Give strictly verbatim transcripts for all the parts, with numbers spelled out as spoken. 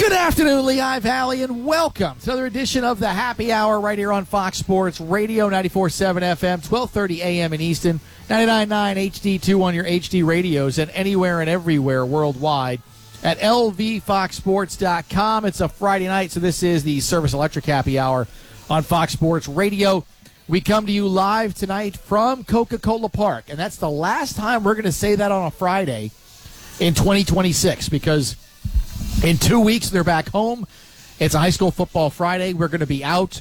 Good afternoon, Lehigh Valley, and welcome to another edition of the Happy Hour right here on Fox Sports Radio, ninety-four point seven F M, twelve thirty A M in Easton, ninety-nine point nine H D two on your H D radios, and anywhere and everywhere worldwide at L V fox sports dot com. It's a Friday night, so this is the Service Electric Happy Hour on Fox Sports Radio. We come to you live tonight from Coca-Cola Park, and that's the last time we're going to say that on a Friday in twenty twenty-six, because in two weeks they're back home. It's a high school football Friday. We're going to be out,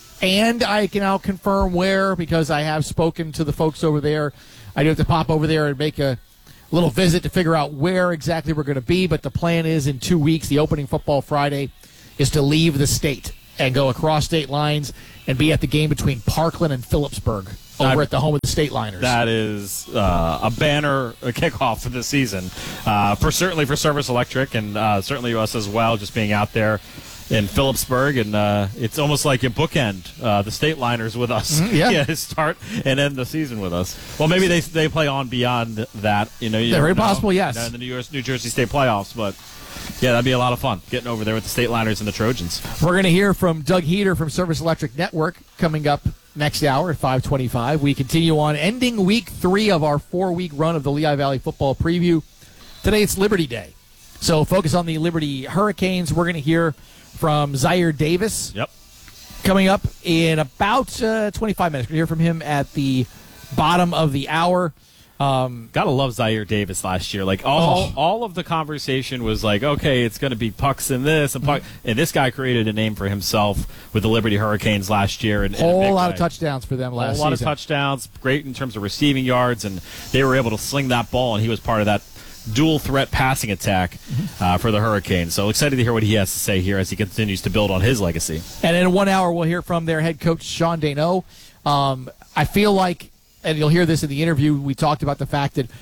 and I can now confirm where, because I have spoken to the folks over there. I do have to pop over there and make a little visit to figure out where exactly we're going to be, but the plan is in two weeks, the opening football Friday is to leave the state and go across state lines and be at the game between Parkland and Phillipsburg over that, at the home of the State Liners. That is uh, a banner a kickoff for the season, uh, for certainly for Service Electric, and uh, certainly us as well, just being out there in Phillipsburg, and uh, it's almost like you bookend uh, the State Liners with us. Mm-hmm, yeah. yeah, start and end the season with us. Well, maybe they they play on beyond that. You know, you very know, possible. Yes, you know, in the New York, New Jersey State playoffs, but. Yeah, that'd be a lot of fun, getting over there with the State Liners and the Trojans. We're going to hear from Doug Heater from Service Electric Network coming up next hour at five twenty-five. We continue on, ending week three of our four-week run of the Lehigh Valley Football Preview. Today it's Liberty Day, so focus on the Liberty Hurricanes. We're going to hear from Zaire Davis. Yep. Coming up in about uh, twenty-five minutes. We're going to hear from him at the bottom of the hour. Um, Gotta love Zaire Davis last year. Like all, oh. all of the conversation was like, okay, it's going to be pucks in this and puck, mm-hmm. and this guy created a name for himself with the Liberty Hurricanes last year. And whole and lot guy. of touchdowns for them last season. A lot season. of touchdowns, great in terms of receiving yards, and they were able to sling that ball, and he was part of that dual threat passing attack mm-hmm. uh, for the Hurricanes. So excited to hear what he has to say here as he continues to build on his legacy. And in one hour, we'll hear from their head coach Sean Deneau. Um, I feel like, and you'll hear this in the interview, we talked about the fact that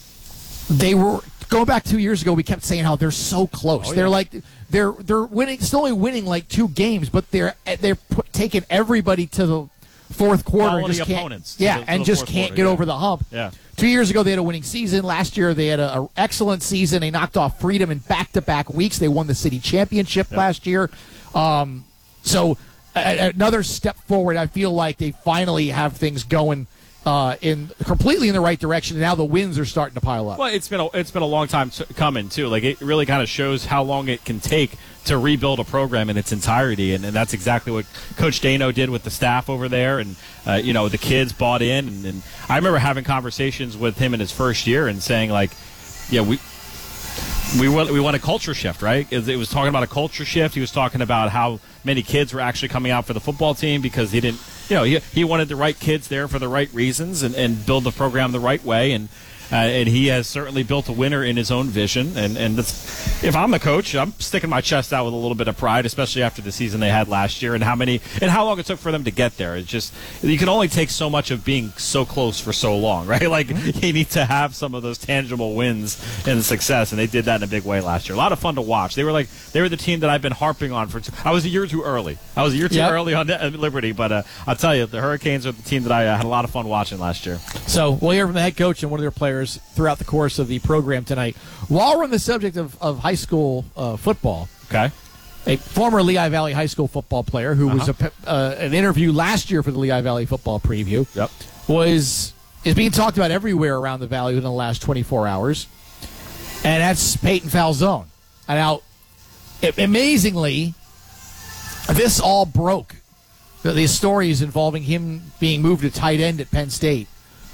they were going back two years ago. We kept saying how they're so close. Oh, yeah. They're like they're they're winning, still only winning like two games, but they're they're put, taking everybody to the fourth quarter. And just opponents. Yeah, the, and just can't quarter, get yeah. over the hump. Yeah. Two years ago they had a winning season. Last year they had an excellent season. They knocked off Freedom in back-to-back weeks. They won the city championship yep. last year. Um, so a, another step forward. I feel like they finally have things going. Uh, in completely in the right direction, and now the wins are starting to pile up. Well, it's been a, it's been a long time t- coming too. Like it really kind of shows how long it can take to rebuild a program in its entirety, and, and that's exactly what Coach Deneau did with the staff over there, and uh, you know the kids bought in. And, and I remember having conversations with him in his first year and saying like, yeah, we. We want, we want a culture shift, right? It was talking about a culture shift. He was talking about how many kids were actually coming out for the football team because he didn't, you know, he, he wanted the right kids there for the right reasons and, and build the program the right way. And uh, and he has certainly built a winner in his own vision. And, and that's, if I'm the coach, I'm sticking my chest out with a little bit of pride, especially after the season they had last year and how many and how long it took for them to get there. It's just, you can only take so much of being so close for so long, right? Like, you need to have some of those tangible wins and success, and they did that in a big way last year. A lot of fun to watch. They were like, they were the team that I've been harping on for, t- I was a year too early. I was a year too yep. early on Liberty, but uh, I'll tell you, the Hurricanes are the team that I uh, had a lot of fun watching last year. So we'll hear from the head coach and one of their players throughout the course of the program tonight. While we're on the subject of, of high school uh, football, okay, a former Lehigh Valley high school football player who uh-huh. was a, uh, an interview last year for the Lehigh Valley Football Preview yep. was is being talked about everywhere around the Valley within the last twenty-four hours, and that's Peyton Falzone. And now, it, amazingly, this all broke. These stories involving him being moved to tight end at Penn State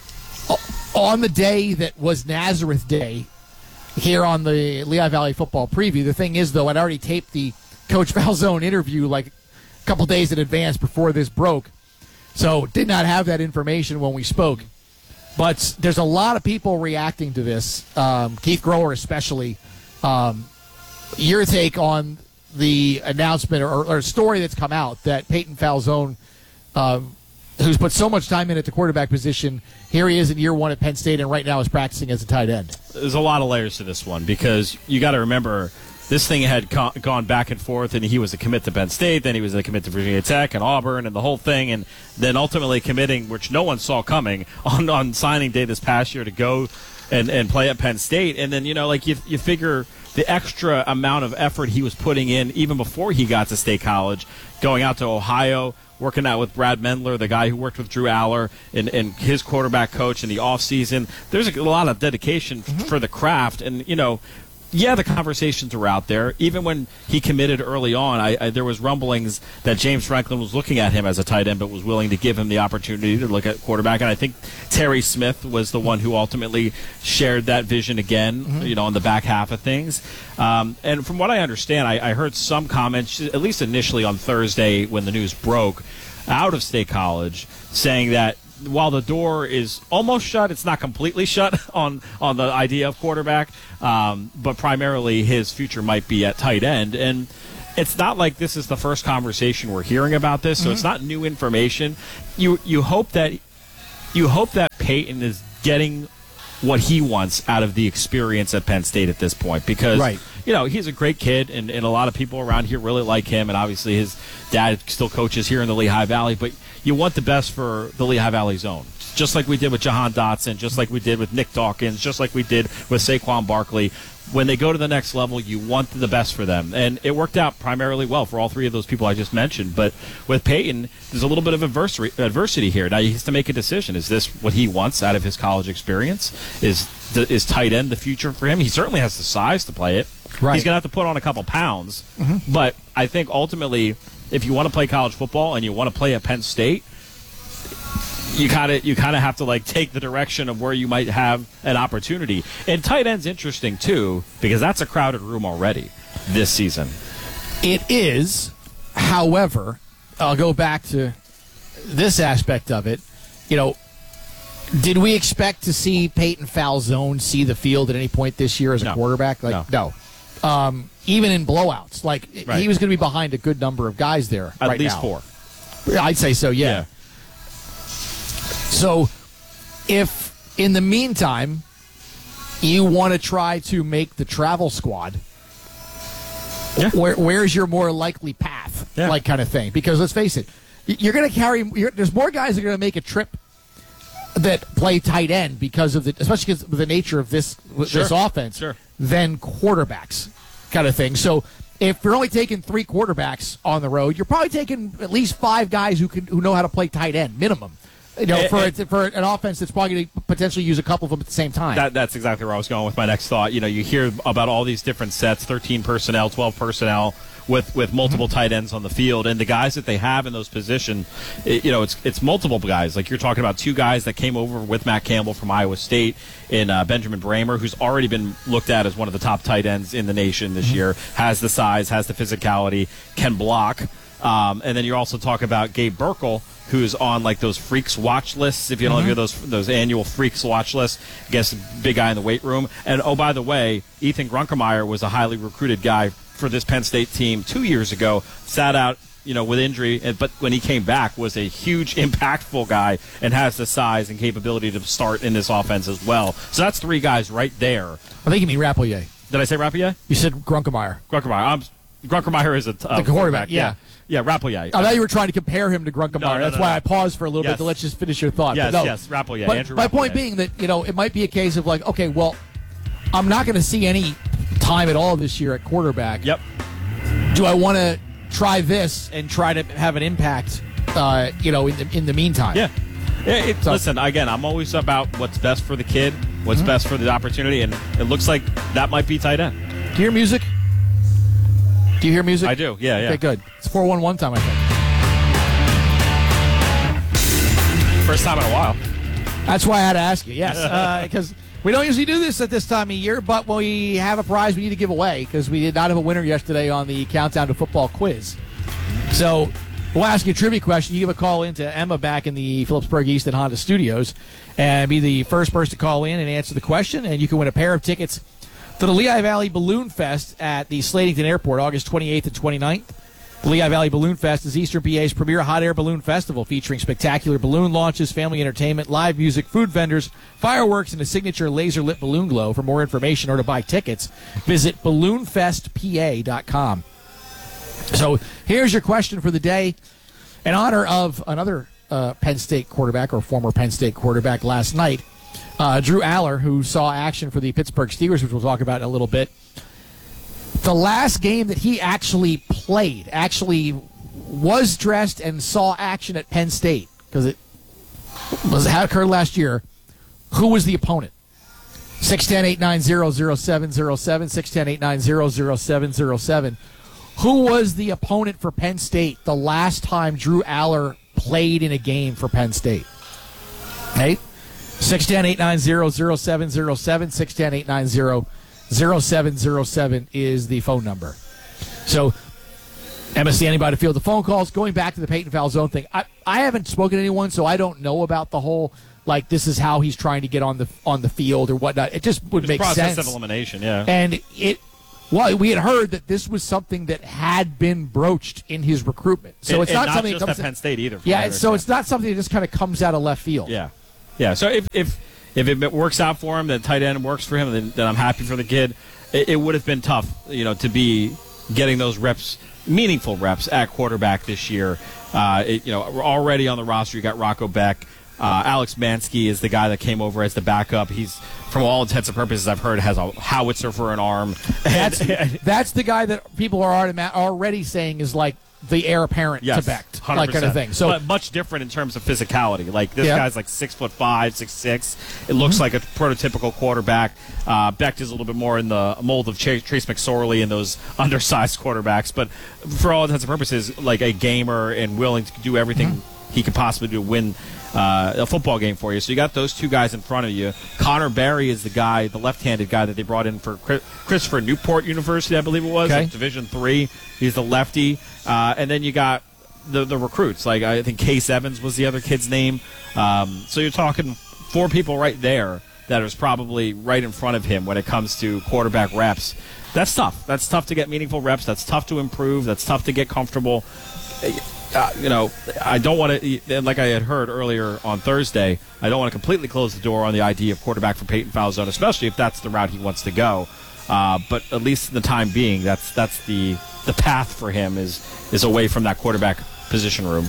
on the day that was Nazareth Day here on the Lehigh Valley Football Preview. The thing is, though, I'd already taped the Coach Falzone interview like a couple days in advance before this broke, so did not have that information when we spoke. But there's a lot of people reacting to this, um, Keith Grower especially. Um, your take on the announcement or, or story that's come out that Peyton Falzone, um, who's put so much time in at the quarterback position, here he is in year one at Penn State and right now is practicing as a tight end. There's a lot of layers to this one because you got to remember this thing had co- gone back and forth, and he was a commit to Penn State, then he was a commit to Virginia Tech and Auburn and the whole thing, and then ultimately committing, which no one saw coming, on, on signing day this past year to go and, and play at Penn State. And then, you know, like you, you figure the extra amount of effort he was putting in even before he got to State College, going out to Ohio, working out with Brad Mendler, the guy who worked with Drew Aller and, and his quarterback coach in the offseason. There's a lot of dedication mm-hmm. for the craft. And, you know, yeah, the conversations were out there. Even when he committed early on, I, I, there was rumblings that James Franklin was looking at him as a tight end, but was willing to give him the opportunity to look at quarterback. And I think Terry Smith was the one who ultimately shared that vision again, mm-hmm. you know, on the back half of things. Um, and from what I understand, I, I heard some comments, at least initially on Thursday when the news broke, out of State College, saying that while the door is almost shut, it's not completely shut on, on the idea of quarterback, um, but primarily his future might be at tight end. And it's not like this is the first conversation we're hearing about this, so mm-hmm. it's not new information. You you hope that you hope that Peyton is getting what he wants out of the experience at Penn State at this point, because right. you know, he's a great kid, and, and a lot of people around here really like him, and obviously his dad still coaches here in the Lehigh Valley, but you want the best for the Lehigh Valley zone, just like we did with Jahan Dotson, just like we did with Nick Dawkins, just like we did with Saquon Barkley. When they go to the next level, you want the best for them. And it worked out primarily well for all three of those people I just mentioned. But with Peyton, there's a little bit of adversity, adversity here. Now he has to make a decision. Is this what he wants out of his college experience? Is is tight end the future for him? He certainly has the size to play it. Right. He's going to have to put on a couple pounds. Mm-hmm. But I think ultimately, if you want to play college football and you want to play at Penn State, you kind of you kind of have to like take the direction of where you might have an opportunity. And tight end's interesting too, because that's a crowded room already this season. It is. However, I'll go back to this aspect of it. You know, did we expect to see Peyton Falzone see the field at any point this year as a no. quarterback? Like no. no. Um, even in blowouts, like right. he was going to be behind a good number of guys there. At right least now. four. I'd say so. Yeah. yeah. So, if in the meantime you want to try to make the travel squad, yeah. where, where's your more likely path, yeah. like kind of thing? Because let's face it, you're going to carry. You're, there's more guys that are going to make a trip that play tight end because of the, especially because of the nature of this sure. this offense, sure. than quarterbacks, kind of thing. So. If you're only taking three quarterbacks on the road, you're probably taking at least five guys who can who know how to play tight end, minimum. You know, and, for and, a, for an offense that's probably going to potentially use a couple of them at the same time. That, that's exactly where I was going with my next thought. You know, you hear about all these different sets, thirteen personnel, twelve personnel, with, with multiple mm-hmm. tight ends on the field, and the guys that they have in those positions, it, you know, it's it's multiple guys. Like you're talking about two guys that came over with Matt Campbell from Iowa State, in uh, Benjamin Bramer, who's already been looked at as one of the top tight ends in the nation this mm-hmm. year, has the size, has the physicality, can block. Um, and then you also talk about Gabe Burkle, who's on like those freaks watch lists. If you don't mm-hmm. hear those those annual freaks watch lists, I guess big guy in the weight room. And oh, by the way, Ethan Grunkemeyer was a highly recruited guy for this Penn State team two years ago. Sat out, you know, with injury, and, but when he came back, was a huge, impactful guy and has the size and capability to start in this offense as well. So that's three guys right there. I think you mean Rappleyea. Did I say Rappleyea? You said Grunkemeyer. Grunkemeyer. Um, Grunkemeyer is a t- the quarterback. Yeah. Yeah, Rappleyea. I thought you were trying to compare him to Grunkemeyer. No, no, That's no, why no. I paused for a little yes. bit to let you finish your thought. Yes, but no. yes, Rappleyea. But Andrew my Rappleyea. point being that, you know, it might be a case of like, okay, well, I'm not going to see any time at all this year at quarterback. Yep. Do I want to try this and try to have an impact, uh, you know, in the, in the meantime? Yeah. yeah it, so, listen, again, I'm always about what's best for the kid, what's mm-hmm. best for the opportunity, and it looks like that might be tight end. Do you hear music? Do you hear music? I do, yeah, yeah. Okay, good. It's four one one time, I think. First time in a while. That's why I had to ask you, yes. Because uh, we don't usually do this at this time of year, but when we have a prize we need to give away, because we did not have a winner yesterday on the Countdown to Football quiz. So we'll ask you a trivia question. You give a call in to Emma back in the Phillipsburg Easton Honda Studios and be the first person to call in and answer the question, and you can win a pair of tickets to the Lehigh Valley Balloon Fest at the Slatington Airport, August twenty-eighth and twenty-ninth. The Lehigh Valley Balloon Fest is Eastern P A's premier hot air balloon festival, featuring spectacular balloon launches, family entertainment, live music, food vendors, fireworks, and a signature laser-lit balloon glow. For more information or to buy tickets, visit balloon fest p a dot com. So here's your question for the day. In honor of another uh, Penn State quarterback, or former Penn State quarterback last night, uh, Drew Aller, who saw action for the Pittsburgh Steelers, which we'll talk about in a little bit. The last game that he actually played, actually was dressed and saw action at Penn State, because it was had occurred last year. Who was the opponent? six one zero, eight nine zero, zero seven zero seven, six one zero, eight nine zero, zero seven zero seven. Who was the opponent for Penn State the last time Drew Aller played in a game for Penn State? Okay? six one zero, eight nine zero, zero seven zero seven, six one zero, eight nine zero, zero seven zero seven is the phone number. So, Emma standing by to field the phone calls. Going back to the Peyton Falzone thing, I, I haven't spoken to anyone, so I don't know about the whole, like, this is how he's trying to get on the on the field or whatnot. It just would It's make process sense. of elimination, yeah. And it, well, we had heard that this was something that had been broached in his recruitment. So and, it's and not, not something just that comes at Penn State either. from Yeah, what I it's- so understand. it's not something that just kind of comes out of left field. Yeah, yeah. So if if if it works out for him, the tight end works for him, then, then I'm happy for the kid. It, it would have been tough, you know, to be getting those reps, meaningful reps at quarterback this year. Uh, it, you know, we're already on the roster. You got Rocco Beck. Uh, Alex Mansky is the guy that came over as the backup. He's, from all intents and purposes, I've heard, has a howitzer for an arm. That's, that's the guy that people are already, already saying is like the heir apparent Yes, to Beck, one hundred like percent. kind of thing. So but much different in terms of physicality. Like this Yeah. guy's like six foot five, six six. It looks Mm-hmm. like a prototypical quarterback. Uh, Beck is a little bit more in the mold of Chase, Trace McSorley and those undersized quarterbacks. But for all intents and purposes, like a gamer and willing to do everything Mm-hmm. he could possibly do to win uh, a football game for you. So you got those two guys in front of you. Connor Barry is the guy, the left-handed guy that they brought in for Christopher Newport University, I believe it was, Okay. like Division three. He's the lefty. Uh, and then you got the the recruits. Like I think Case Evans was the other kid's name. Um, so you're talking four people right there that is probably right in front of him when it comes to quarterback reps. That's tough. That's tough to get meaningful reps. That's tough to improve. That's tough to get comfortable. Uh, you know, I don't want to, like I had heard earlier on Thursday, I don't want to completely close the door on the idea of quarterback for Peyton Falzone, especially if that's the route he wants to go. Uh, but at least in the time being, that's that's the the path for him is is away from that quarterback position room.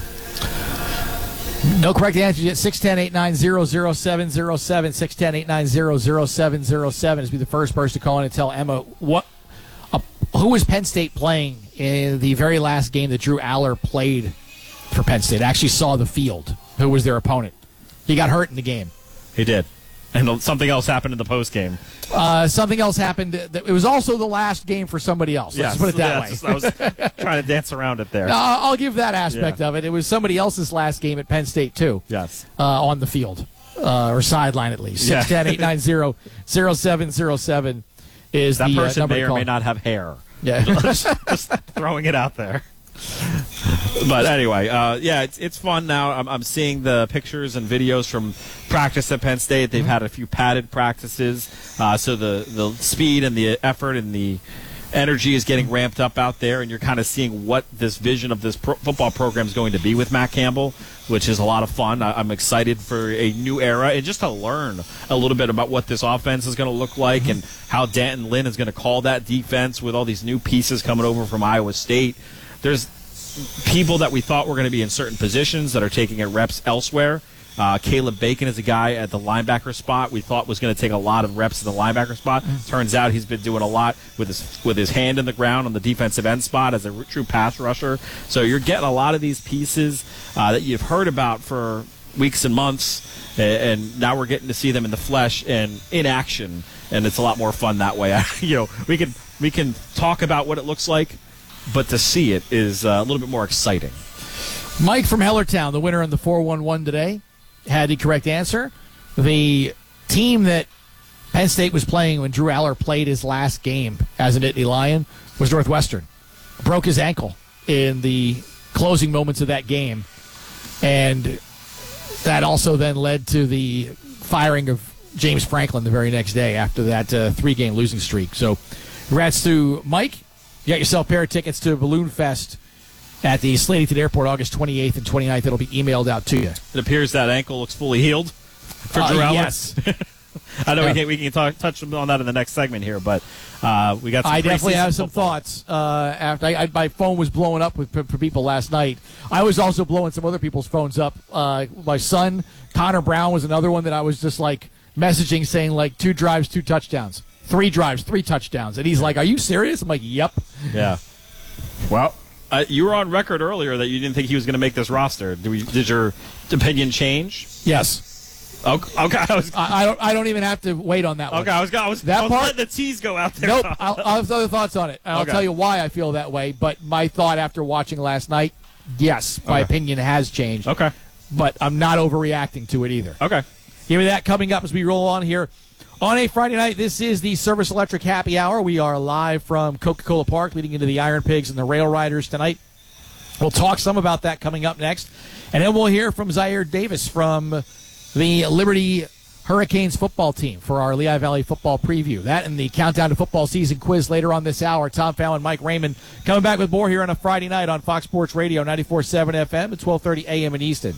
no correct answers yet. six one zero, eight nine zero, zero seven zero seven, six one zero, eight nine zero, zero seven zero seven is be the first person to call in and tell Emma what uh, who was Penn State playing in the very last game that Drew Aller played for Penn State. Actually saw the field. Who was their opponent? He got hurt in the game. He did. And something else happened in the post game. Uh, something else happened. That, it was also the last game for somebody else. Let's put it that way. I was trying to dance around it there. Uh, I'll give that aspect Yeah. of it. It was somebody else's last game at Penn State, too. Yes. Uh, on the field, uh, or sideline at least. Yeah. six one zero, eight nine zero, zero seven zero seven is That the person uh, number may to or call. may not have hair. Yeah. just, just throwing it out there. But anyway, uh, yeah, it's it's fun now. I'm, I'm seeing the pictures and videos from practice at Penn State. They've had a few padded practices, uh, so the, the speed and the effort and the energy is getting ramped up out there, and you're kind of seeing what this vision of this pro- football program is going to be with Matt Campbell, which is a lot of fun. I- I'm excited for a new era and just to learn a little bit about what this offense is going to look like and how Danton Lynn is going to call that defense with all these new pieces coming over from Iowa State. There's people that we thought were going to be in certain positions that are taking at reps elsewhere. Uh, Caleb Bacon is a guy at the linebacker spot we thought was going to take a lot of reps at the linebacker spot. Turns out he's been doing a lot with his with his hand in the ground on the defensive end spot as a true pass rusher. So you're getting a lot of these pieces uh, that you've heard about for weeks and months, and, and now we're getting to see them in the flesh and in action, and it's a lot more fun that way. you know, we can we can talk about what it looks like, but to see it is uh, a little bit more exciting. Mike from Hellertown, the winner in the four one one today, had the correct answer. The team that Penn State was playing when Drew Aller played his last game as an Nittany Lion was Northwestern. Broke his ankle in the closing moments of that game, and that also then led to the firing of James Franklin the very next day after that uh, three-game losing streak. So, congrats to Mike. You got yourself a pair of tickets to Balloon Fest at the Slatington Airport August twenty-eighth and twenty-ninth. It'll be emailed out to you. It appears that ankle looks fully healed for Drew Uh, Aller. yes. I know Yeah. we can we can talk, touch on that in the next segment here, but uh, we got. Some I definitely preseason have some football. thoughts. Uh, after I, I, my phone was blowing up with for people last night. I was also blowing some other people's phones up. Uh, my son Connor Brown was another one that I was just like messaging saying, like, two drives, two touchdowns. Three drives, three touchdowns. And he's like, are you serious? I'm like, yep. Yeah. Well, uh, you were on record earlier that you didn't think he was going to make this roster. Did, we, did your opinion change? Yes. Okay. okay. I, was, I, I don't I don't even have to wait on that one. Okay, I was, I was, that I was part, letting the tease go out there. Nope. I'll, I'll have other thoughts on it. And I'll okay. tell you why I feel that way. But my thought after watching last night, yes, my okay. opinion has changed. Okay. But I'm not overreacting to it either. Okay. Give me that coming up as we roll on here. On a Friday night, this is the Service Electric Happy Hour. We are live from Coca-Cola Park, leading into the Iron Pigs and the Rail Riders tonight. We'll talk some about that coming up next. And then we'll hear from Zaire Davis from the Liberty Hurricanes football team for our Lehigh Valley football preview. That and the Countdown to Football Season quiz later on this hour. Tom Fallon, Mike Raymond coming back with more here on a Friday night on Fox Sports Radio, ninety-four point seven F M at twelve thirty A M in Easton.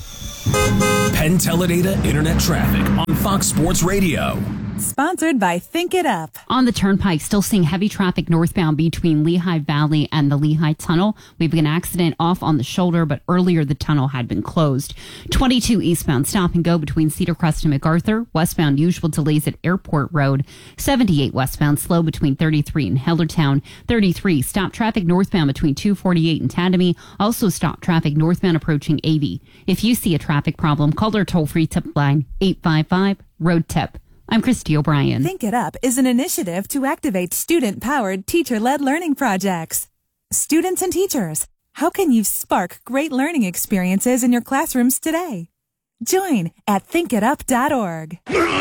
Penn Teledata Internet Traffic on Fox Sports Radio. Sponsored by Think It Up. On the Turnpike, still seeing heavy traffic northbound between Lehigh Valley and the Lehigh Tunnel. We have an accident off on the shoulder, but earlier the tunnel had been closed. twenty-two eastbound stop and go between Cedar Crest and MacArthur. Westbound usual delays at Airport Road. seventy-eight westbound slow between thirty-three and Hellertown. thirty-three stop traffic northbound between two forty-eight and Tadamy. Also stop traffic northbound approaching eighty. If you see a traffic problem, call our toll-free tip line eight five five road tip. I'm Christy O'Brien. Think It Up is an initiative to activate student-powered, teacher-led learning projects. Students and teachers, how can you spark great learning experiences in your classrooms today? Join at think it up dot org.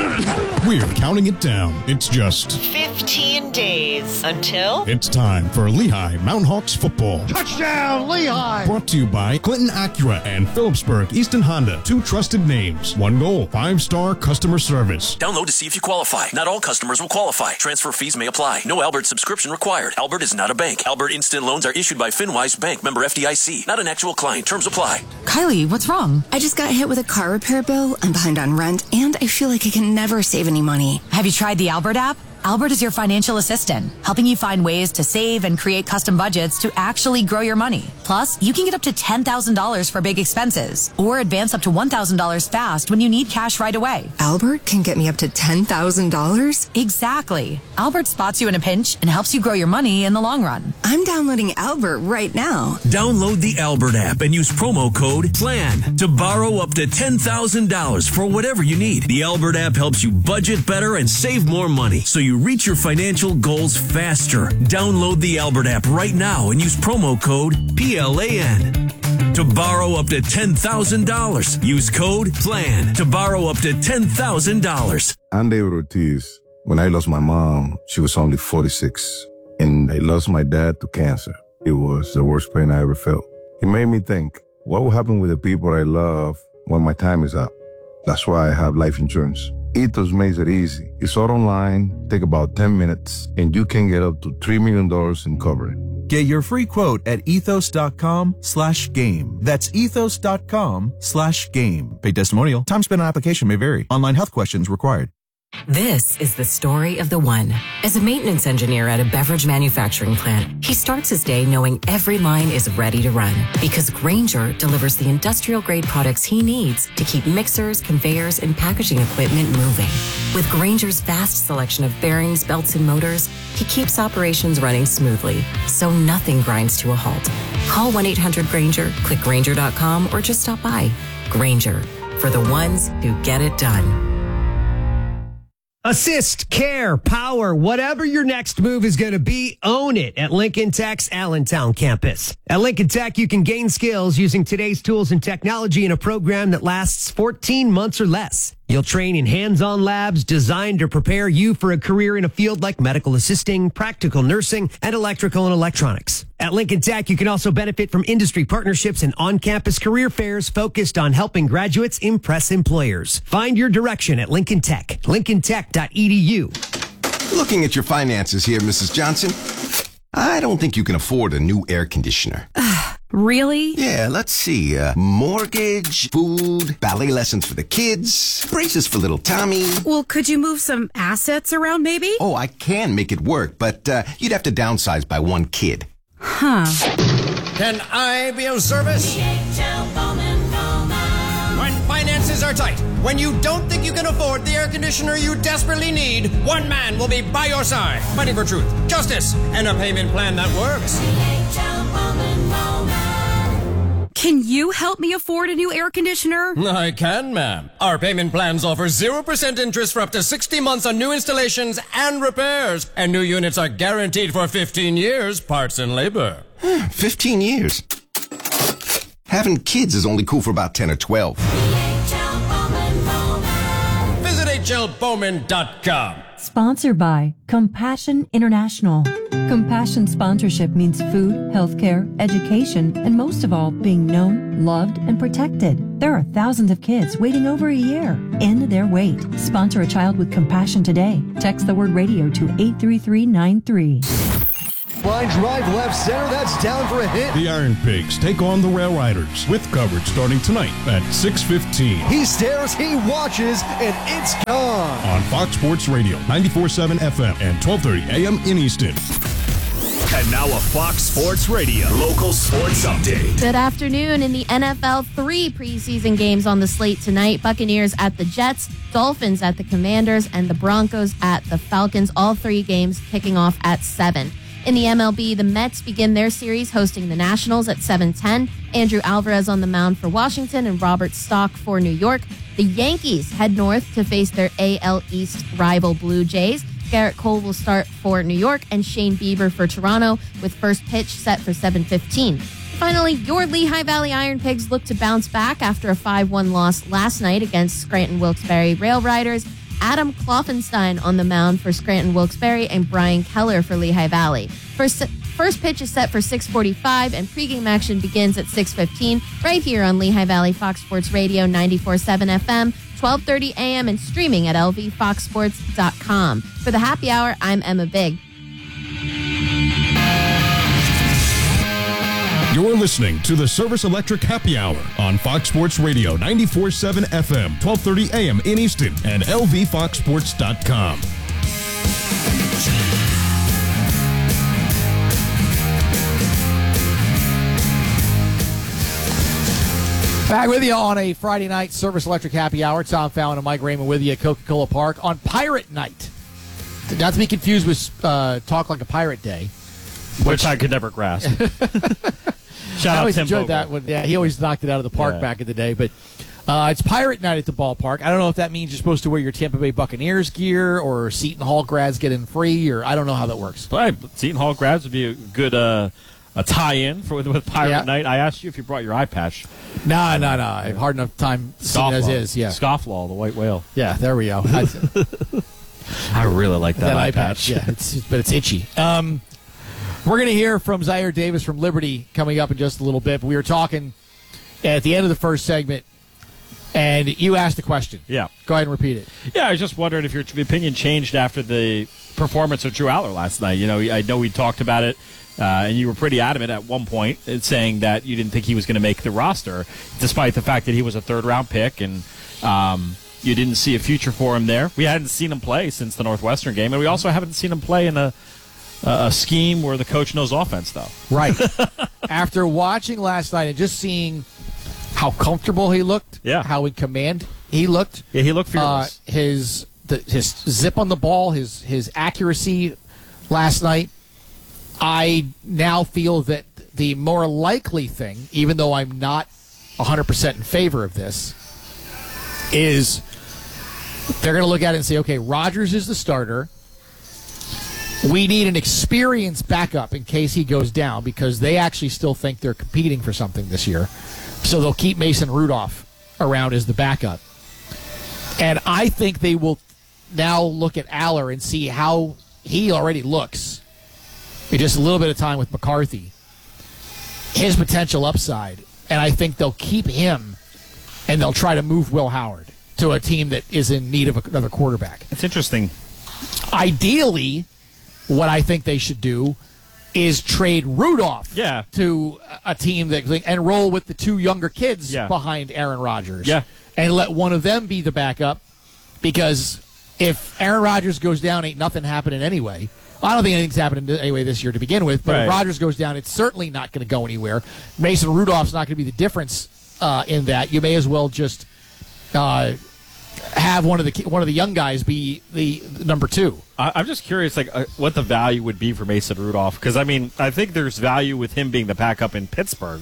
We're counting it down. It's just fifteen days until it's time for Lehigh Mountain Hawks football. Touchdown, Lehigh! Brought to you by Clinton Acura and Phillipsburg Easton Honda. Two trusted names. One goal. Five-star customer service. Download to see if you qualify. Not all customers will qualify. Transfer fees may apply. No Albert subscription required. Albert is not a bank. Albert Instant Loans are issued by FinWise Bank, member F D I C. Not an actual client. Terms apply. Kylie, what's wrong? I just got hit with a car repair bill. I'm behind on rent, and I feel like I can never save any money. Have you tried the Albert app? Albert is your financial assistant, helping you find ways to save and create custom budgets to actually grow your money. Plus, you can get up to ten thousand dollars for big expenses, or advance up to one thousand dollars fast when you need cash right away. Albert can get me up to ten thousand dollars? Exactly. Albert spots you in a pinch and helps you grow your money in the long run. I'm downloading Albert right now. Download the Albert app and use promo code PLAN to borrow up to ten thousand dollars for whatever you need. The Albert app helps you budget better and save more money, so you reach your financial goals faster. Download the Albert app right now and use promo code P L A N to borrow up to ten thousand dollars. Use code PLAN to borrow up to ten thousand dollars. I'm David Ortiz. When I lost my mom, she was only forty-six, and I lost my dad to cancer. It was the worst pain I ever felt. It made me think, what will happen with the people I love when my time is up? That's why I have life insurance. Ethos makes it easy. It's all online, take about ten minutes, and you can get up to three million dollars in coverage. Get your free quote at ethos.com slash game. That's ethos.com slash game. Paid testimonial. Time spent on application may vary. Online health questions required. This is the story of the one. As a maintenance engineer at a beverage manufacturing plant, he starts his day knowing every line is ready to run because Grainger delivers the industrial-grade products he needs to keep mixers, conveyors, and packaging equipment moving. With Grainger's vast selection of bearings, belts, and motors, he keeps operations running smoothly, so nothing grinds to a halt. Call one eight hundred Grainger, click Grainger dot com, or just stop by. Grainger, for the ones who get it done. Assist, care, power, whatever your next move is going to be, own it at Lincoln Tech's Allentown campus. At Lincoln Tech, you can gain skills using today's tools and technology in a program that lasts fourteen months or less. You'll train in hands-on labs designed to prepare you for a career in a field like medical assisting, practical nursing, and electrical and electronics. At Lincoln Tech, you can also benefit from industry partnerships and on-campus career fairs focused on helping graduates impress employers. Find your direction at Lincoln Tech. lincoln tech dot e d u. Looking at your finances here, Missus Johnson, I don't think you can afford a new air conditioner. Really? Yeah, let's see. Uh, mortgage, food, ballet lessons for the kids, braces for little Tommy. Well, could you move some assets around maybe? Oh, I can make it work, but uh, you'd have to downsize by one kid. Huh. Can I be of service? When finances are tight, when you don't think you can afford the air conditioner you desperately need, one man will be by your side, fighting for truth, justice, and a payment plan that works. Can you help me afford a new air conditioner? I can, ma'am. Our payment plans offer zero percent interest for up to sixty months on new installations and repairs. And new units are guaranteed for fifteen years, parts and labor. fifteen years? Having kids is only cool for about ten or twelve. Visit H L Bowman dot com. Sponsored by Compassion International. Compassion sponsorship means food, healthcare, education, and most of all, being known, loved, and protected. There are thousands of kids waiting over a year. End their wait. Sponsor a child with compassion today. Text the word radio to eight three three nine three. Line drive left center, that's down for a hit. The Iron Pigs take on the Rail Riders with coverage starting tonight at six fifteen. He stares, he watches, and it's gone. On Fox Sports Radio, ninety-four point seven F M and twelve thirty A M in Easton. And now a Fox Sports Radio local sports update. Good afternoon. In the N F L, three preseason games on the slate tonight. Buccaneers at the Jets, Dolphins at the Commanders, and the Broncos at the Falcons. All three games kicking off at seven. In the M L B, the Mets begin their series hosting the Nationals at seven ten. Andrew Alvarez on the mound for Washington and Robert Stock for New York. The Yankees head north to face their A L East rival Blue Jays. Garrett Cole will start for New York and Shane Bieber for Toronto, with first pitch set for seven fifteen. Finally, your Lehigh Valley Iron Pigs look to bounce back after a five one loss last night against Scranton Wilkes-Barre Rail Riders. Adam Kloffenstein on the mound for Scranton Wilkes-Barre and Brian Keller for Lehigh Valley. First, first pitch is set for six forty-five and pregame action begins at six fifteen right here on Lehigh Valley Fox Sports Radio ninety-four point seven F M, twelve thirty A M and streaming at L V fox sports dot com. For the happy hour, I'm Emma Big. You're listening to the Service Electric Happy Hour on Fox Sports Radio, ninety-four point seven F M, twelve thirty A M in Easton, and L V fox sports dot com. Back with you on a Friday night Service Electric Happy Hour. Tom Fallon and Mike Raymond with you at Coca-Cola Park on Pirate Night. Not to be confused with uh, Talk Like a Pirate Day. Which, which I could never grasp. Shout I always out Tim enjoyed Vogel. that one. Yeah, he always knocked it out of the park Yeah. back in the day. But uh, it's Pirate Night at the ballpark. I don't know if that means you're supposed to wear your Tampa Bay Buccaneers gear or Seton Hall grads get in free, or I don't know how that works. But Seton Hall grads would be a good uh, a tie-in for with, with Pirate Yeah. Night. I asked you if you brought your eye patch. No, no, no. I have hard enough time seeing it as is. Yeah, Scofflaw, the white whale. Yeah, there we go. I really like that, that eye eye patch. patch. Yeah, it's, but it's itchy. Um, we're going to hear from Zaire Davis from Liberty coming up in just a little bit. But we were talking at the end of the first segment, and you asked a question. Yeah. Go ahead and repeat it. Yeah, I was just wondering if your opinion changed after the performance of Drew Aller last night. You know, I know we talked about it, uh, and you were pretty adamant at one point in saying that you didn't think he was going to make the roster, despite the fact that he was a third-round pick, and um, you didn't see a future for him there. We hadn't seen him play since the Northwestern game, and we also haven't seen him play in a a scheme where the coach knows offense, though. Right. After watching last night and just seeing how comfortable he looked, yeah. how in command he looked. Yeah, he looked fearless. Uh, his the, his zip on the ball, his his accuracy last night. I now feel that the more likely thing, even though I'm not one hundred percent in favor of this, is they're going to look at it and say, okay, Rodgers is the starter. We need an experienced backup in case he goes down, because they actually still think they're competing for something this year. So they'll keep Mason Rudolph around as the backup. And I think they will now look at Aller and see how he already looks in just a little bit of time with McCarthy, his potential upside. And I think they'll keep him, and they'll try to move Will Howard to a team that is in need of another quarterback. It's interesting. Ideally, what I think they should do is trade Rudolph yeah. to a team that and roll with the two younger kids yeah. behind Aaron Rodgers. Yeah. And let one of them be the backup, because if Aaron Rodgers goes down, ain't nothing happening anyway. I don't think anything's happening anyway this year to begin with, but right. if Rodgers goes down, it's certainly not going to go anywhere. Mason Rudolph's not going to be the difference uh, in that. You may as well just uh, have one of the one of the young guys be the, the number two. I, I'm just curious, like, uh, what the value would be for Mason Rudolph, because I mean, I think there's value with him being the backup in Pittsburgh.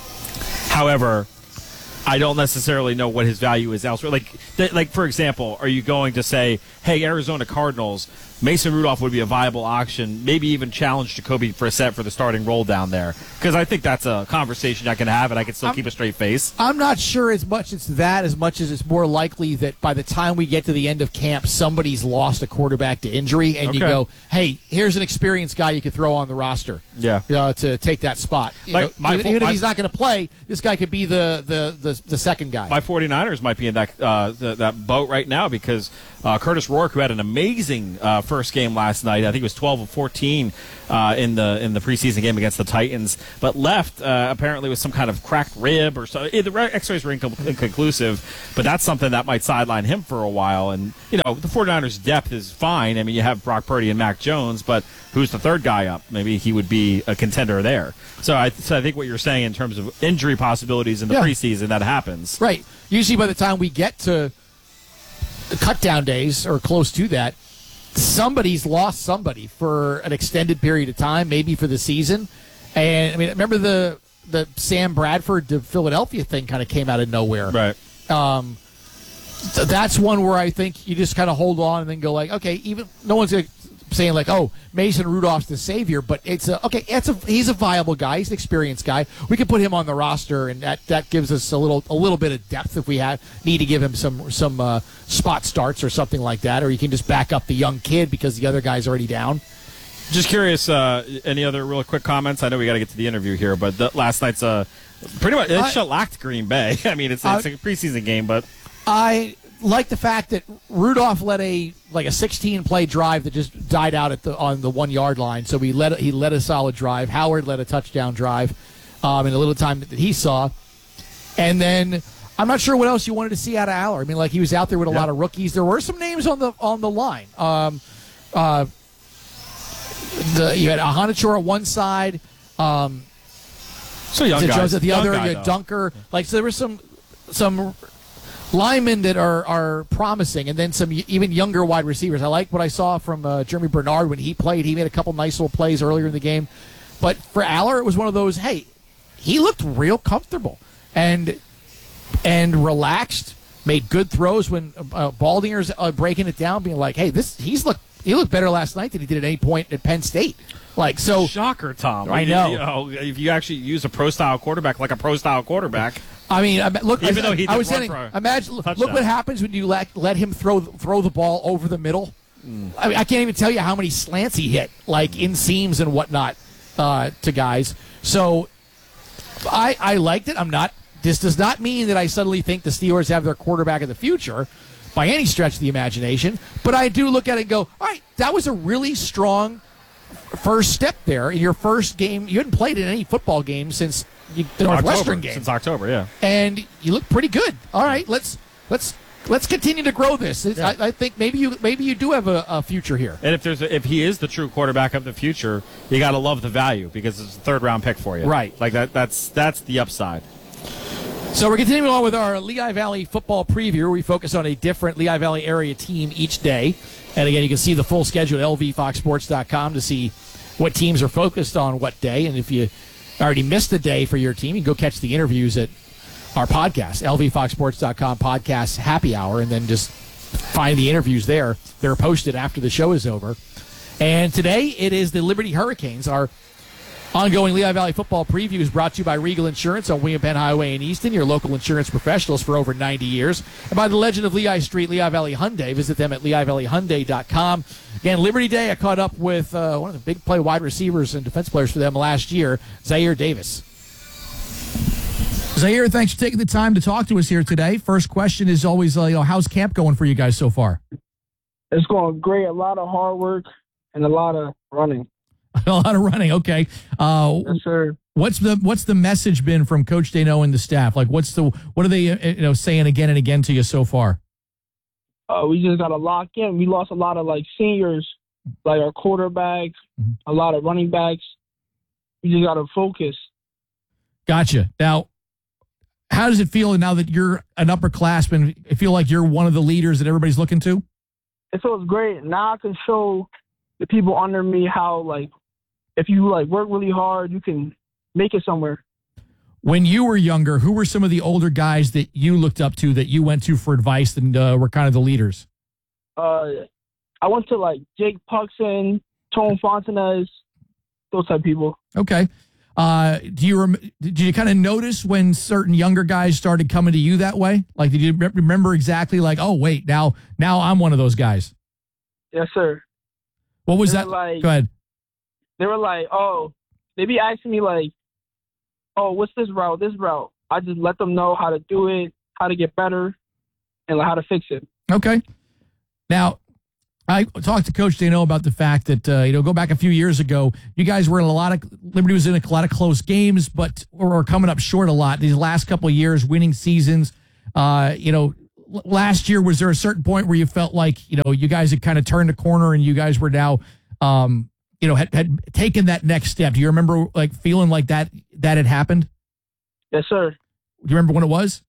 However, I don't necessarily know what his value is elsewhere. Like, th- like for example, are you going to say, hey, Arizona Cardinals, Mason Rudolph would be a viable option, maybe even challenge Jacoby Brissett for the starting role down there? Because I think that's a conversation I can have, and I can still I'm, keep a straight face. I'm not sure as much it's that, as much as it's more likely that by the time we get to the end of camp, somebody's lost a quarterback to injury, and Okay. you go, hey, here's an experienced guy you could throw on the roster Yeah. uh, to take that spot. You Like, know, my- even even my- if he's not going to play, this guy could be the, the, the, the second guy. My 49ers might be in that uh, the, that boat right now because uh, Curtis Rourke, who had an amazing uh, first game last night, I think it was twelve of fourteen uh, in the in the preseason game against the Titans, but left uh, apparently with some kind of cracked rib or so. The X-rays were incom- inconclusive, but that's something that might sideline him for a while. And you know, the 49ers' depth is fine. I mean, you have Brock Purdy and Mac Jones, but who's the third guy up? Maybe he would be a contender there. So I, so I think what you're saying in terms of injury possibilities in the Yeah. preseason, that happens. Right. Usually by the time we get to the cut-down days or close to that, somebody's lost somebody for an extended period of time, maybe for the season. And, I mean, remember the the Sam Bradford to Philadelphia thing kind of came out of nowhere. Right. Um, so that's one where I think you just kind of hold on and then go like, okay, even no one's gonna, saying like, oh, Mason Rudolph's the savior, but it's a okay. It's a he's a viable guy. He's an experienced guy. We can put him on the roster, and that, that gives us a little a little bit of depth if we have need to give him some some uh, spot starts or something like that. Or you can just back up the young kid because the other guy's already down. Just curious, uh, any other real quick comments? I know we got to get to the interview here, but the, last night's uh, pretty much it I- shellacked Green Bay. I mean, it's, it's I- a preseason game, but I like the fact that Rudolph led a like a sixteen play drive that just died out at the on the one yard line. So he led he led a solid drive. Howard led a touchdown drive um, in a little time that he saw, and then I'm not sure what else you wanted to see out of Aller. I mean, like he was out there with a Yeah. lot of rookies. There were some names on the on the line. Um, uh, the you had Ahanichor on one side. Um, so young Jones guys. at the Young other. guy, You had though. Dunker. Like so, there was some some linemen that are, are promising, and then some y- even younger wide receivers. I like what I saw from uh, Jeremy Bernard when he played. He made a couple nice little plays earlier in the game. But for Aller, it was one of those, hey, he looked real comfortable and and relaxed, made good throws when uh, Baldinger's uh, breaking it down, being like, hey, this he's looked he looked better last night than he did at any point at Penn State. Like so, shocker, Tom. I You- know. you know, if you actually use a pro style quarterback like a pro style quarterback. I mean, I, look. Even I, though he I did was run saying, for a imagine. Look touchdown. what happens when you let let him throw throw the ball over the middle. Mm. I, mean, I can't even tell you how many slants he hit, like in seams and whatnot, uh, to guys. So, I I liked it. I'm not. This does not mean that I suddenly think the Steelers have their quarterback of the future, by any stretch of the imagination. But I do look at it and go, all right, that was a really strong first step there in your first game. You hadn't played in any football game since you, the Northwestern October, game. since October, yeah. And you look pretty good. All right, let's let's let's continue to grow this. It- I, I think maybe you maybe you do have a, a future here. And if there's a, if he is the true quarterback of the future, you got to love the value because it's a third round pick for you. Right. Like that. That's that's the upside. So we're continuing on with our Lehigh Valley football preview, where we focus on a different Lehigh Valley area team each day. And again, you can see the full schedule at L V fox sports dot com to see what teams are focused on what day. And if you already missed a day for your team, you can go catch the interviews at our podcast, L V fox sports dot com podcast happy hour, and then just find the interviews there. They're posted after the show is over. And today it is the Liberty Hurricanes. Our ongoing Lehigh Valley football preview is brought to you by Regal Insurance on William Penn Highway in Easton, your local insurance professionals for over ninety years, and by the Legend of Lehigh Street, Lehigh Valley Hyundai. Visit them at lehigh valley hyundai dot com. Again, Liberty Day, I caught up with uh, one of the big play wide receivers and defense players for them last year, Zaire Davis. Zaire, thanks for taking the time to talk to us here today. First question is always, uh, you know, how's camp going for you guys so far? It's going great. A lot of hard work and a lot of running. A lot of running. Okay. Uh, yes, sir. What's the What's the message been from Coach Dano and the staff? Like, what's the what are they uh, you know saying again and again to you so far? Uh, we just got to lock in. We lost a lot of like seniors, like our quarterback, mm-hmm. a lot of running backs. We just got to focus. Gotcha. Now, How does it feel now that you're an upperclassman? You feel like you're one of the leaders that everybody's looking to? It feels great. Now I can show the people under me how, like, if you, like, work really hard, you can make it somewhere. When you were younger, who were some of the older guys that you looked up to that you went to for advice and uh, were kind of the leaders? Uh, I went to, like, Jake Puxon, Tone Fontenez, those type of people. Okay. Uh, do you rem- did you kind of notice when certain younger guys started coming to you that way? Like, did you re- remember exactly like, oh, wait, now now I'm one of those guys? Yes, sir. What was They that? were like- Go ahead. They were like, oh, they be asking me, like, oh, what's this route, this route? I just let them know how to do it, how to get better, and like, how to fix it. Okay. Now, I talked to Coach Dano about the fact that, uh, you know, go back a few years ago, you guys were in a lot of, Liberty was in a lot of close games, but were coming up short a lot. These last couple of years, winning seasons, uh, you know, l- last year, was there a certain point where you felt like, you know, you guys had kind of turned a corner and you guys were now, um, you know, had, had taken that next step? Do you remember like feeling like that, that had happened? Yes, sir. Do you remember when it was?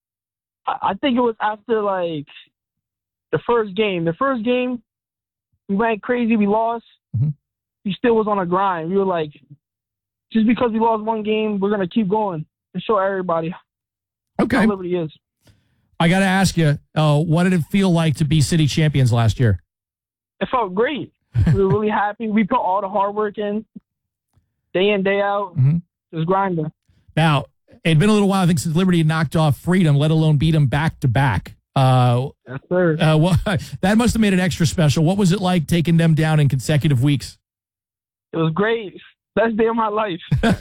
I, I think it was after, like, the first game. The first game, we went crazy. We lost. Mm-hmm. We still was on a grind. We were like, just because we lost one game, we're going to keep going and show everybody okay. how Liberty is. I got to ask you, uh, what did it feel like to be city champions last year? It felt great. We were really happy. We put all the hard work in, day in, day out, mm-hmm. just grinding. Now, it'd been a little while, I think, since Liberty had knocked off Freedom, let alone beat them back to back. Uh, yes, sir. Uh, well, that must have made it extra special. What was it like taking them down in consecutive weeks? It was great. Best day of my life.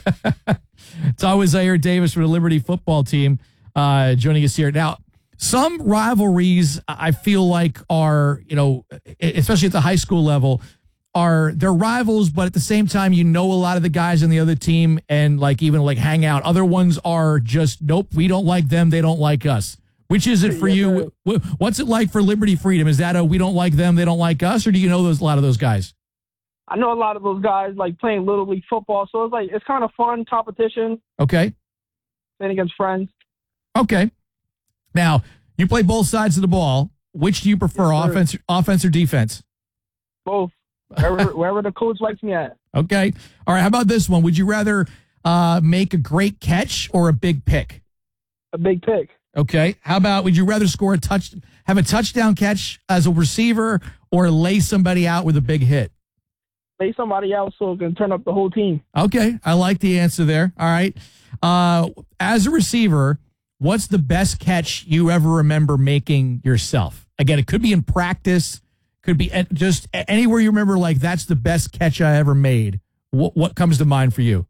It's always Zaire Davis from the Liberty football team uh, joining us here. Now, some rivalries I feel like are, you know, especially at the high school level, are they're rivals, but at the same time, you know a lot of the guys on the other team and like even like hang out. Other ones are just, nope, we don't like them, they don't like us. Which is it for yes, you? Sir. What's it like for Liberty Freedom? Is that a we don't like them, they don't like us, or do you know those a lot of those guys? I know a lot of those guys like playing Little League football, so it's like it's kind of fun competition. Okay. Playing against friends. Okay. Now, you play both sides of the ball. Which do you prefer, yes, offense, offense or defense? Both. Wherever, wherever the coach likes me at. Okay. All right. How about this one? Would you rather uh, make a great catch or a big pick? A big pick. Okay. How about would you rather score a touch, have a touchdown catch as a receiver, or lay somebody out with a big hit? Lay somebody out so it can turn up the whole team. Okay. I like the answer there. All right. Uh, as a receiver, what's the best catch you ever remember making yourself? Again, it could be in practice, could be just anywhere you remember, like, that's the best catch I ever made. What, what comes to mind for you?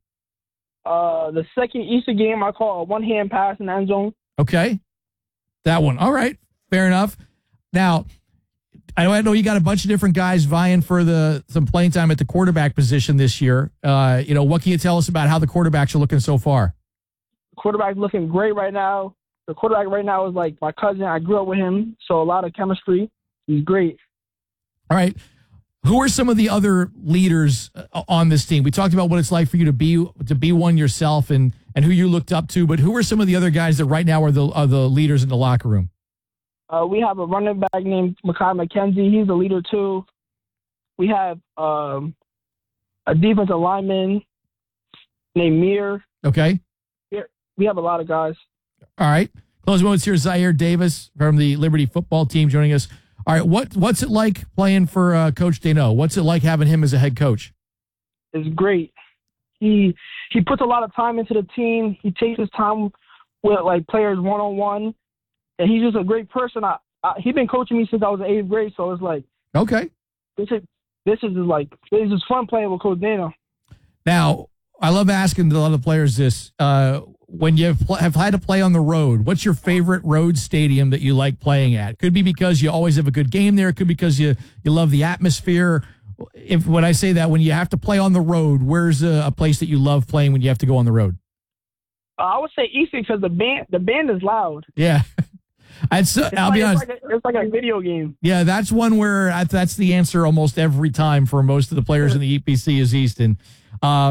Uh, the second Easter game, I call a one-hand pass in the end zone. Okay. That one. All right. Fair enough. Now, I know, I know you got a bunch of different guys vying for the some playing time at the quarterback position this year. Uh, you know, what can you tell us about how the quarterbacks are looking so far? The quarterback's looking great right now. The quarterback right now is like my cousin. I grew up with him, so a lot of chemistry. He's great. All right. Who are some of the other leaders on this team? We talked about what it's like for you to be to be one yourself and, and who you looked up to, but who are some of the other guys that right now are the are the leaders in the locker room? Uh, we have a running back named Makai McKenzie. He's a leader too. We have um, a defensive lineman named Mir. Okay. We have a lot of guys. All right. Close moments here. Zaire Davis from the Liberty football team joining us. All right, what what's it like playing for uh, Coach Dano? What's it like having him as a head coach? It's great. He he puts a lot of time into the team. He takes his time with like players one on one, and he's just a great person. I, I he's been coaching me since I was in eighth grade, so it's like okay. This is this is like this is fun playing with Coach Dano. Now, I love asking a lot of players this. Uh, when you have had to play on the road, what's your favorite road stadium that you like playing at? Could be because you always have a good game there. It could be because you, you love the atmosphere. If when I say that, when you have to play on the road, where's a, a place that you love playing when you have to go on the road? Uh, I would say Easton because the band the band is loud. Yeah. I'd, so, it's I'll like, be honest. It's like, a, it's like a video game. Yeah, that's one where I, that's the answer almost every time for most of the players in the E P C is Easton. Um,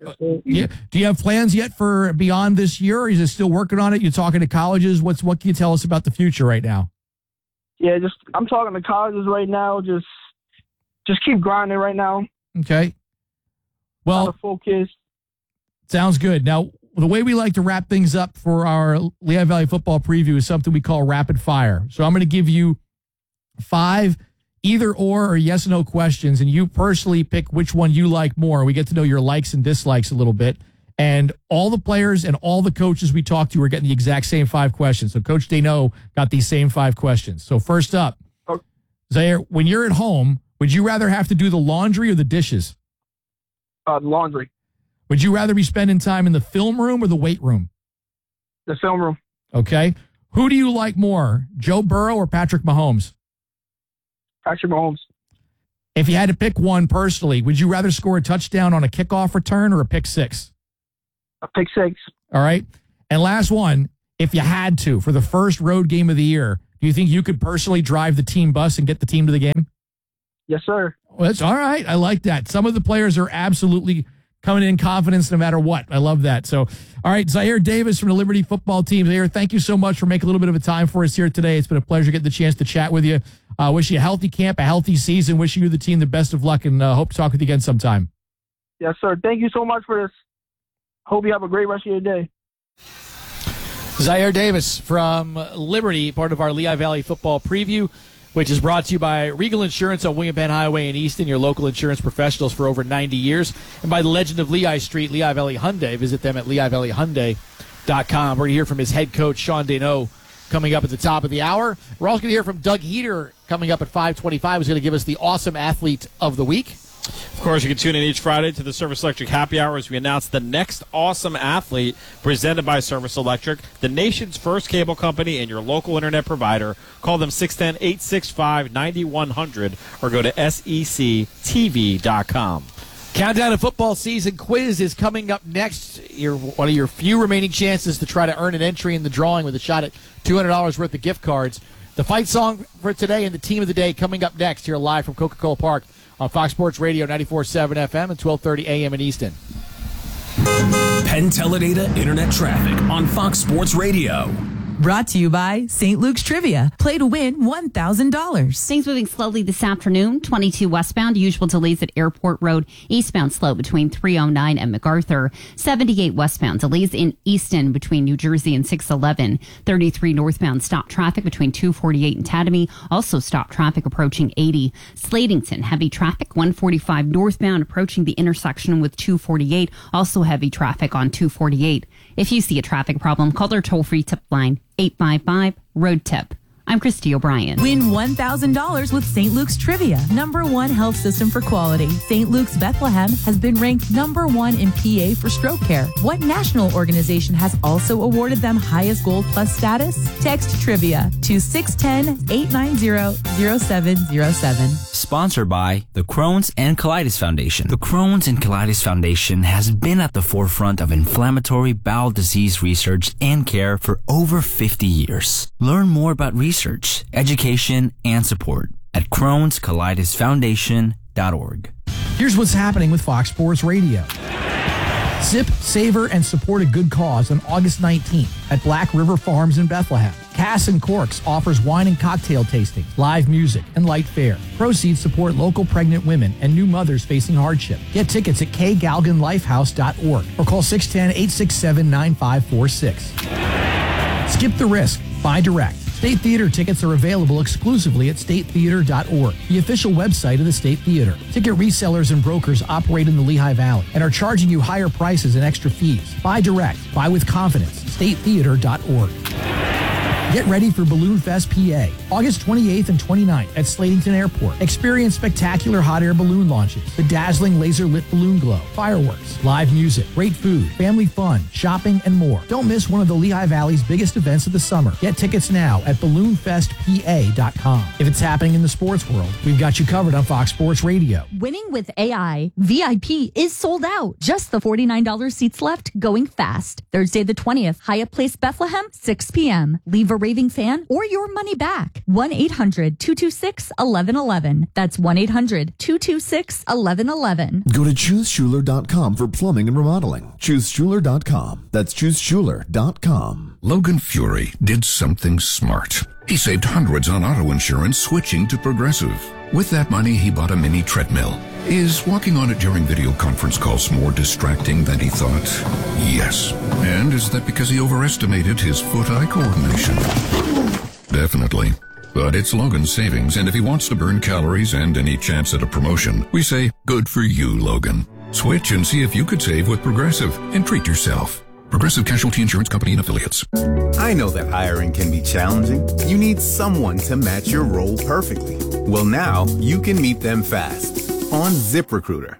Yeah. Do you have plans yet for beyond this year, or is it still working on it? You're talking to colleges. What's what can you tell us about the future right now? Yeah, just I'm talking to colleges right now. Just just keep grinding right now. Okay. Well, focus. Sounds good. Now, the way we like to wrap things up for our Lehigh Valley football preview is something we call rapid fire. So I'm going to give you five either or or yes or no questions, and you personally pick which one you like more. We get to know your likes and dislikes a little bit. And all the players and all the coaches we talked to are getting the exact same five questions. So Coach Dano got these same five questions. So first up, okay. Zaire, when you're at home, would you rather have to do the laundry or the dishes? Uh, laundry. Would you rather be spending time in the film room or the weight room? The film room. Okay. Who do you like more, Joe Burrow or Patrick Mahomes? Patrick Mahomes. If you had to pick one personally, would you rather score a touchdown on a kickoff return or a pick six? A pick six. All right. And last one, if you had to, for the first road game of the year, do you think you could personally drive the team bus and get the team to the game? Yes, sir. Well, that's all right. I like that. Some of the players are absolutely coming in confidence no matter what. I love that. So, all right, Zaire Davis from the Liberty football team. Zaire, thank you so much for making a little bit of a time for us here today. It's been a pleasure getting the chance to chat with you. Uh, wish you a healthy camp, a healthy season. Wishing you the team the best of luck, and uh, hope to talk with you again sometime. Yes, sir. Thank you so much for this. Hope you have a great rest of your day. Zaire Davis from Liberty, part of our Lehigh Valley football preview, which is brought to you by Regal Insurance on William Penn Highway in Easton, your local insurance professionals for over ninety years, and by the Legend of Lehigh Street, Lehigh Valley Hyundai. Visit them at lehigh valley hyundai dot com. We're going to hear from his head coach, Sean Dano, coming up at the top of the hour. We're also going to hear from Doug Heater coming up at five twenty-five. He's going to give us the Awesome Athlete of the Week. Of course, you can tune in each Friday to the Service Electric Happy Hour as we announce the next awesome athlete presented by Service Electric, the nation's first cable company and your local internet provider. Call them six one zero, eight six five, nine one zero zero or go to S E C T V dot com. Countdown to football season quiz is coming up next. Your, one of your few remaining chances to try to earn an entry in the drawing with a shot at two hundred dollars worth of gift cards. The fight song for today and the team of the day coming up next here live from Coca-Cola Park on Fox Sports Radio ninety-four point seven F M and twelve thirty A M in Easton. Penn Teledata Internet Traffic on Fox Sports Radio. Brought to you by Saint Luke's Trivia. Play to win one thousand dollars. Things moving slowly this afternoon. twenty-two westbound. Usual delays at Airport Road. Eastbound slow between three oh nine and MacArthur. seventy-eight westbound. Delays in Easton between New Jersey and six eleven. thirty-three northbound. Stop traffic between two forty-eight and Tatamy. Also stop traffic approaching eighty. Slatington. Heavy traffic. one forty-five northbound approaching the intersection with two forty-eight. Also heavy traffic on two forty-eight. If you see a traffic problem, call their toll-free tip line, eight five five, road tip. I'm Christy O'Brien. Win one thousand dollars with Saint Luke's Trivia. Number one health system for quality. Saint Luke's Bethlehem has been ranked number one in P A for stroke care. What national organization has also awarded them highest Gold Plus status? Text Trivia to six one zero, eight nine zero, zero seven zero seven. Sponsored by the Crohn's and Colitis Foundation. The Crohn's and Colitis Foundation has been at the forefront of inflammatory bowel disease research and care for over fifty years. Learn more about research, education, and support at crohns colitis foundation dot org. Here's what's happening with Fox Sports Radio. Sip, savor, and support a good cause on August nineteenth at Black River Farms in Bethlehem. Cass and Corks offers wine and cocktail tasting, live music, and light fare. Proceeds support local pregnant women and new mothers facing hardship. Get tickets at k galgan lifehouse dot org or call six one zero, eight six seven, nine five four six. Skip the risk. Buy direct. State Theater tickets are available exclusively at state theater dot org, the official website of the State Theater. Ticket resellers and brokers operate in the Lehigh Valley and are charging you higher prices and extra fees. Buy direct. Buy with confidence. state theater dot org. Get ready for Balloon Fest P A, August twenty-eighth and twenty-ninth at Slatington Airport. Experience spectacular hot air balloon launches, the dazzling laser-lit balloon glow, fireworks, live music, great food, family fun, shopping, and more. Don't miss one of the Lehigh Valley's biggest events of the summer. Get tickets now at balloon fest p a dot com. If it's happening in the sports world, we've got you covered on Fox Sports Radio. Winning with A I, V I P is sold out. Just the forty-nine dollars seats left, going fast. Thursday the twentieth, Hyatt Place, Bethlehem, six p.m. Leave a raving fan or your money back. one eight hundred two two six one one one one. That's one eight hundred two two six one one one one. Go to choose schuler dot com for plumbing and remodeling. choose schuler dot com. That's choose schuler dot com. Logan Fury did something smart. He saved hundreds on auto insurance switching to Progressive. With that money, he bought a mini treadmill. Is walking on it during video conference calls more distracting than he thought? Yes. And is that because he overestimated his foot-eye coordination? Definitely. But it's Logan's savings, and if he wants to burn calories and any chance at a promotion, we say, good for you, Logan. Switch and see if you could save with Progressive and treat yourself. Progressive Casualty Insurance Company and Affiliates. I know that hiring can be challenging. You need someone to match your role perfectly. Well, now you can meet them fast on ZipRecruiter.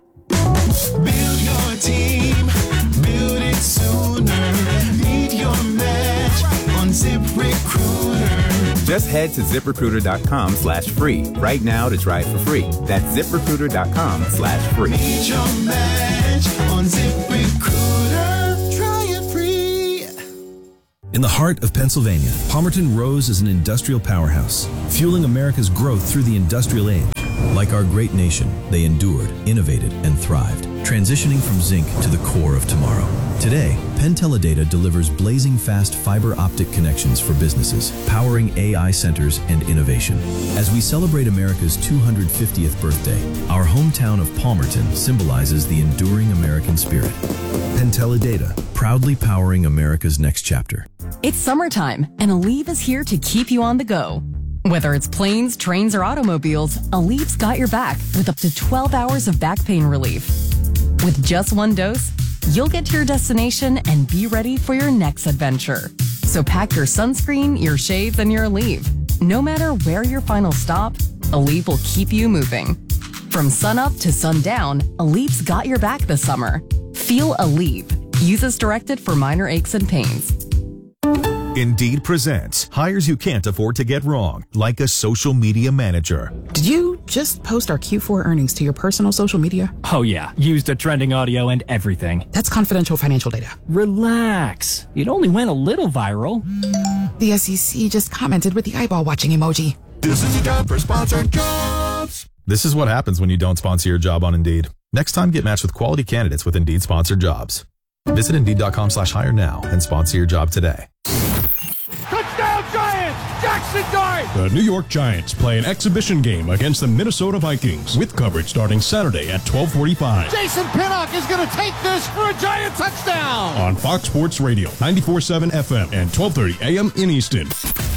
Build your team, build it sooner. Meet your match on ZipRecruiter. Just head to ZipRecruiter.com slash free right now to try it for free. That's ZipRecruiter.com slash free. Meet your match on ZipRecruiter. Try it free. In the heart of Pennsylvania, Palmerton rose as an industrial powerhouse, fueling America's growth through the industrial age. Like our great nation, they endured, innovated, and thrived, transitioning from zinc to the core of tomorrow. Today, Penn Teledata delivers blazing fast fiber optic connections for businesses, powering A I centers and innovation. As we celebrate America's two hundred fiftieth birthday, our hometown of Palmerton symbolizes the enduring American spirit. Penn Teledata, proudly powering America's next chapter. It's summertime, and Aleve is here to keep you on the go. Whether it's planes, trains, or automobiles, Aleve's got your back with up to twelve hours of back pain relief. With just one dose, you'll get to your destination and be ready for your next adventure. So pack your sunscreen, your shades, and your Aleve. No matter where your final stop, Aleve will keep you moving. From sunup to sundown, Aleve's got your back this summer. Feel Aleve. Use as directed for minor aches and pains. Indeed presents hires you can't afford to get wrong, like a social media manager. Did you just post our Q four earnings to your personal social media? Oh yeah, used the trending audio and everything. That's confidential financial data. Relax. It only went a little viral. The S E C just commented with the eyeball watching emoji. This is your job for sponsored jobs. This is what happens when you don't sponsor your job on Indeed. Next time, get matched with quality candidates with Indeed sponsored jobs. Visit Indeed.com slash hire now and sponsor your job today. Touchdown Giants! Jackson Dart! The New York Giants play an exhibition game against the Minnesota Vikings with coverage starting Saturday at twelve forty-five. Jason Pinnock is going to take this for a Giant touchdown! On Fox Sports Radio, ninety-four point seven F M and twelve thirty A M in Easton.